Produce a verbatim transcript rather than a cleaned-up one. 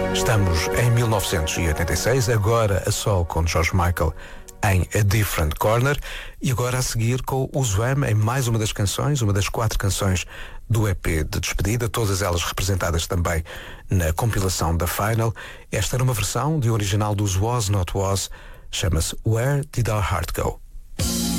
Estamos em mil novecentos e oitenta e seis, agora a sol com George Michael em A Different Corner, e agora a seguir com o Zwem em mais uma das canções, uma das quatro canções do E P de despedida, todas elas representadas também na compilação da Final. Esta era uma versão de um original dos Was Not Was, chama-se Where Did Our Heart Go?